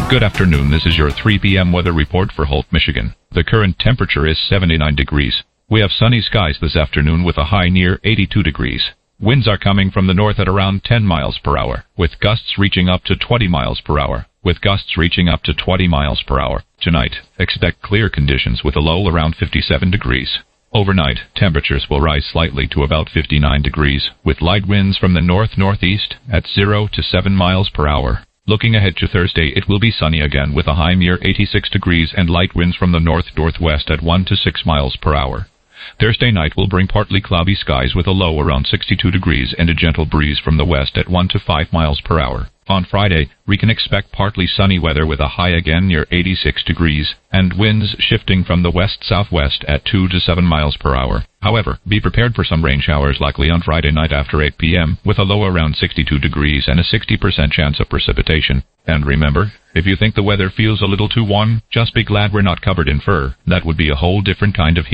Good afternoon, this is your 3 p.m. weather report for Holt, Michigan. The current temperature is 79 degrees. We have sunny skies this afternoon with a high near 82 degrees. Winds are coming from the north at around 10 miles per hour, with gusts reaching up to 20 miles per hour. Tonight, expect clear conditions with a low around 57 degrees. Overnight, temperatures will rise slightly to about 59 degrees, with light winds from the north-northeast at 0 to 7 miles per hour. Looking ahead to Thursday, it will be sunny again with a high near 86 degrees and light winds from the north-northwest at 1 to 6 miles per hour. Thursday night will bring partly cloudy skies with a low around 62 degrees and a gentle breeze from the west at 1 to 5 miles per hour. On Friday, we can expect partly sunny weather with a high again near 86 degrees and winds shifting from the west-southwest at 2 to 7 miles per hour. However, be prepared for some rain showers likely on Friday night after 8 p.m. with a low around 62 degrees and a 60% chance of precipitation. And remember, if you think the weather feels a little too warm, just be glad we're not covered in fur. That would be a whole different kind of heat.